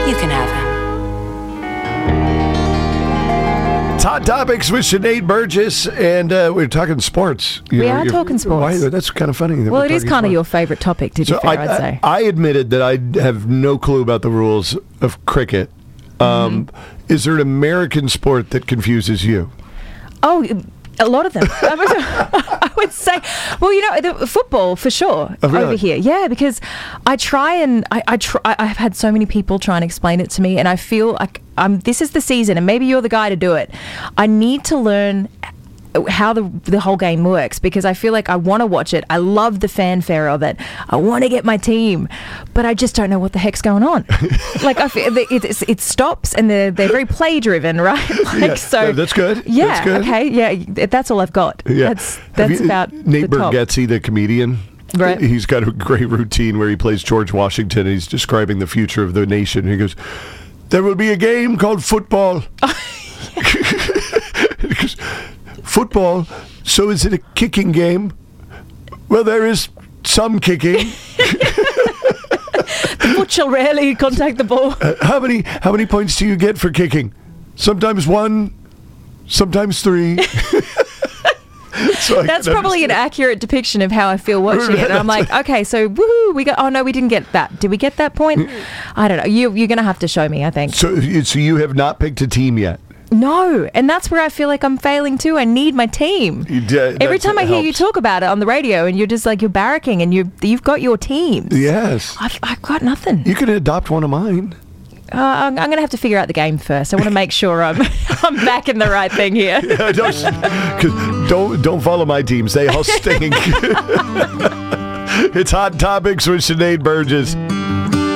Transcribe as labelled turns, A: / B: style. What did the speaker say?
A: you can have him.
B: It's Hot Topics with Sinead Burgess, and we're talking sports.
C: We are talking sports.
B: Why, that's kind of funny.
C: Well, it is kind of your favorite topic, to be fair, I'd say.
B: I admitted that I have no clue about the rules of cricket. Is there an American sport that confuses you?
C: Oh, a lot of them. I would say, well, the football for sure over here. Yeah, because I've had so many people try and explain it to me, and I feel like this is the season, and maybe you're the guy to do it. I need to learn how the whole game works, because I feel like I want to watch it. I love the fanfare of it. I want to get my team, but I just don't know what the heck's going on. Like I feel it stops, and they're very play driven, right?
B: So that's good.
C: Yeah.
B: That's good.
C: Okay. Yeah. That's all I've got.
B: Yeah.
C: That's about
B: Nate Bargatze, the comedian.
C: Right.
B: He's got a great routine where he plays George Washington, and he's describing the future of the nation. He goes, "There will be a game called football." Football, so is it a kicking game? Well, there is some kicking.
C: The foot shall rarely contact the ball.
B: How many points do you get for kicking? Sometimes 1, sometimes 3. So
C: that's probably an accurate depiction of how I feel watching it. And I'm like, okay, so woohoo, we got. Oh no, we didn't get that. Did we get that point? I don't know. You're going to have to show me, I think.
B: So you have not picked a team yet?
C: No, and that's where I feel like I'm failing too. I need my team. Every time I hear you talk about it on the radio, and you're just like, you're barracking, and you've got your teams.
B: Yes.
C: I've got nothing.
B: You can adopt one of mine.
C: I'm going to have to figure out the game first. I want to make sure I'm back in the right thing here.
B: Yeah, don't follow my teams. They all stink. It's Hot Topics with Sinead Burgess.